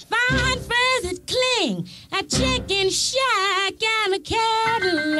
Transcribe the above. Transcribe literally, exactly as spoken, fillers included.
fine friends that cling, a chicken shack and a Cadillac.